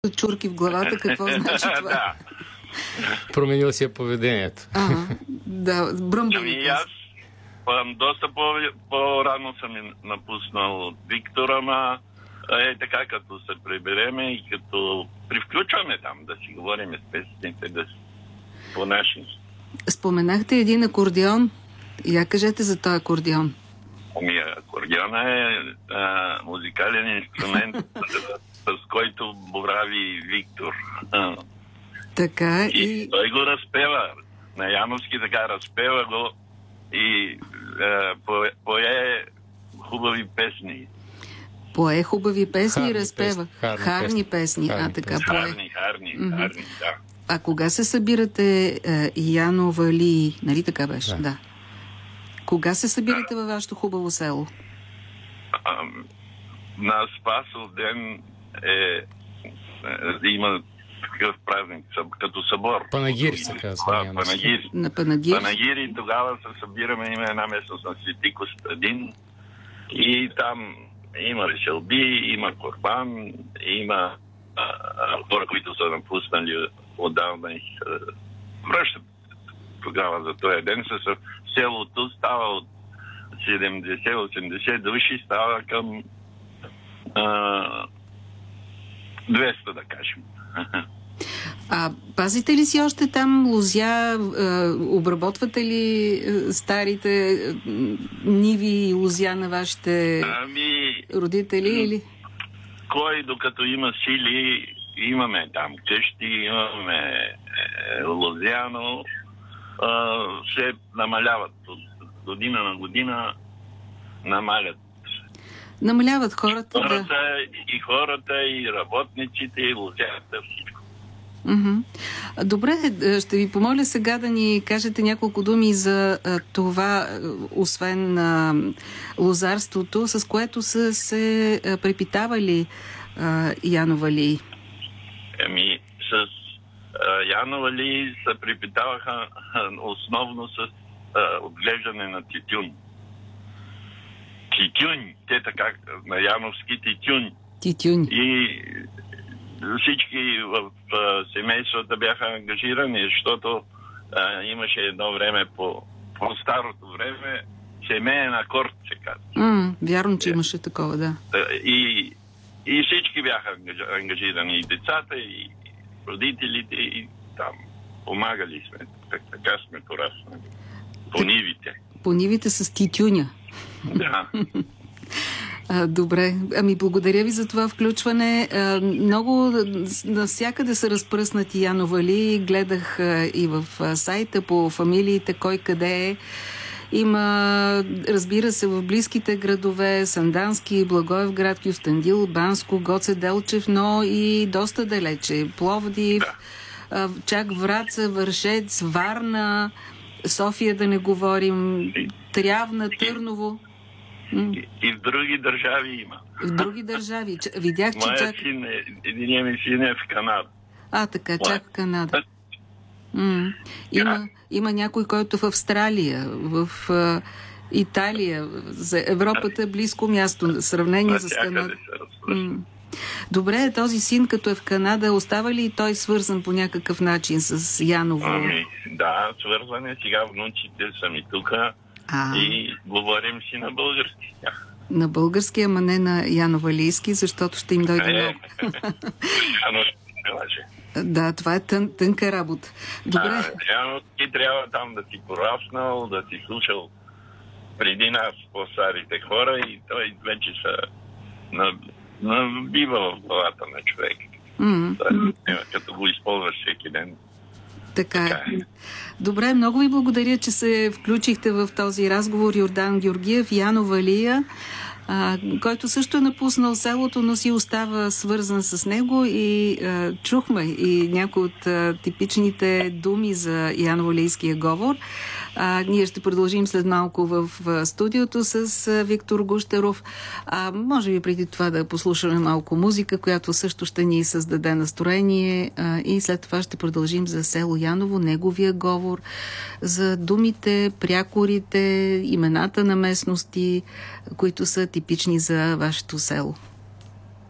чурки в главата, какво значи това? Да. Променил си поведението. Да, бръмбави. Ами аз доста по-рано съм напуснал Виктора, ама така като се прибереме и като привключваме там, да си говорим с песните, да си по-наши. Споменахте един акордеон. Я кажете за този акордеон. Ами акордеона е музикален инструмент, с който борави Виктор. Така и той го разпева. На Яновски така разпева го и пое хубави песни. Пое хубави песни и разпева. Харни песни. Така пое. Харни, да. А кога се събирате, Яно Алии? Нали така беше? Да. Кога се събирате във вашето хубаво село? На Спасов ден има такъв празник, като събор. Панагир се казва. На Панагир. Панагир и тогава се събираме, има една местност на Свети Костадин и там има решелби, има корбан, има хора, които са напуснали отдавна и връщат тогава за този ден. Селото става от 70-80 души, става към 200, да кажем. Пазите ли си още там лозя? Обработвате ли старите ниви и лозя на вашите родители? Или? Кой докато има сили, имаме там къщи, имаме лозя, но се намаляват от година на година, намалят. Намаляват хората, и хората, и работниците, и лозята, всичко. Добре, ще ви помоля сега да ни кажете няколко думи за това, освен лозарството, с което са се препитавали Яно Алии. С Яно Алии се препитаваха основно с отглеждане на тютюн. Тютюн, те така, на яновски тютюн. Тютюн. И всички в семействата бяха ангажирани, защото имаше едно време по старото време семейен акорд, се казва. Вярно, че имаше такова, да. И всички бяха ангажирани, и децата, и родителите, и там помагали сме. Така сме пораснали. По нивите. По нивите с тютюня. Да. Добре. Благодаря ви за това включване. Много навсякъде са разпръснати Яно Алии. Гледах и в сайта по фамилиите кой къде е. Има, разбира се, в близките градове Сандански, Благоевград, Кюстендил, Банско, Гоце Делчев, но и доста далече. Пловдив, чак Враца, Вършец, Варна, София да не говорим, Трявна, Търново. И в други държави има. В други държави. Видях, че чак... Единият ми син е в Канада. Така, чак в Канада. Има някой, който в Австралия, в Италия. За Европата е близко място. Сравнение с Канада. Добре, този син, като е в Канада, остава ли той свързан по някакъв начин с Яново? Да, свързан е. Сега внучите са ми тук. И говорим си на български. На български, ама не на яновалийски, защото ще им дойде много. Да, това е тънка работа. Добре. Ти трябва там да си пораснал, да си слушал преди нас по-старите хора и той вече са набива в главата на човек. Като го използваш всеки ден. Така е. Добре, много ви благодаря, че се включихте в този разговор. Йордан Георгиев, Яно Алия, който също е напуснал селото, но си остава свързан с него и чухме и някои от типичните думи за яновалийския говор. Ние ще продължим след малко в студиото с Виктор Гущеров. Може би преди това да послушаме малко музика, която също ще ни създаде настроение и след това ще продължим за село Яново, неговия говор, за думите, прякорите, имената на местности, които са типични за вашето село.